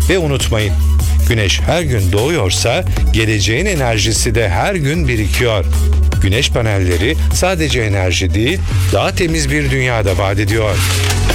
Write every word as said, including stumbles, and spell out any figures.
Ve unutmayın, güneş her gün doğuyorsa geleceğin enerjisi de her gün birikiyor. Güneş panelleri sadece enerji değil, daha temiz bir dünya da vaat ediyor.